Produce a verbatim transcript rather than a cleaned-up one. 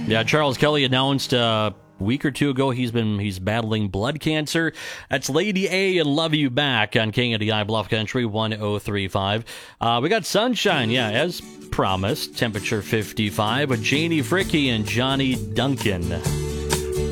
Yeah, Charles Kelly announced uh, a week or two ago he's been he's battling blood cancer. That's Lady A and Love You Back on K N D I Bluff Country one oh three point five. Uh, we got sunshine, yeah, as promised. Temperature fifty-five with Janie Fricky and Johnny Duncan.